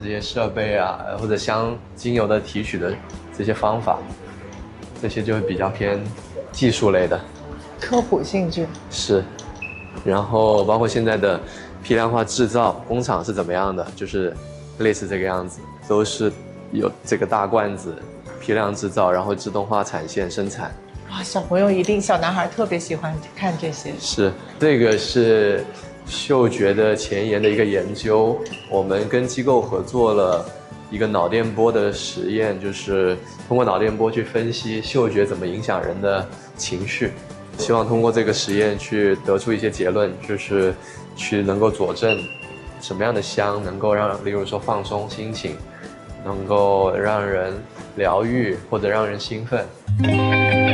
这些设备啊，或者香精油的提取的这些方法，这些就会比较偏技术类的， 科普性质。 是。然后包括现在的批量化制造工厂是怎么样的，就是类似这个样子，都是有这个大罐子批量制造，然后自动化产线生产。 哇，小朋友一定，小男孩特别喜欢看这些。 是，这个是嗅觉的前沿的一个研究，我们跟机构合作了一个脑电波的实验，就是通过脑电波去分析嗅觉怎么影响人的情绪，希望通过这个实验去得出一些结论，就是去能够佐证什么样的香能够让，例如说放松心情，能够让人疗愈或者让人兴奋。